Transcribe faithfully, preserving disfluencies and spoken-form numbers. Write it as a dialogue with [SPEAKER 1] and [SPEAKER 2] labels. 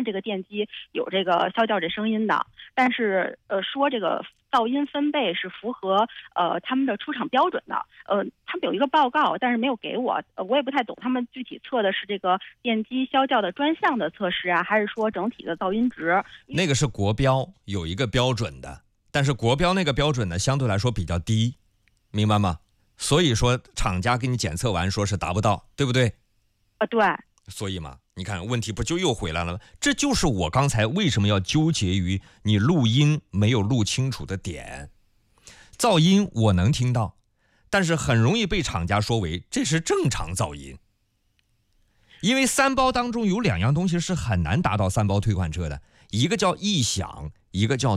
[SPEAKER 1] 这个电机有这个消叫这声音的，但是呃说这个噪音分贝是符合呃他们的出厂标准的，呃他们有一个报告，但是没有给我，呃我也不太懂他们具体测的是这个电机消叫的专项的测试啊，还是说整体的噪音值？
[SPEAKER 2] 那个是国标有一个标准的，但是国标那个标准呢相对来说比较低，明白吗？所以说厂家给你检测完说是达不到，对不对？
[SPEAKER 1] 啊，对。
[SPEAKER 2] 所以嘛，你看问题不就又回来了吗？这就是我刚才为什么要纠结于你录音没有录清楚的点。噪音我能听到，但是很容易被厂家说为这是正常噪音。因为三包当中有两样东西是很难达到三包退换车的，一个叫异响，一个叫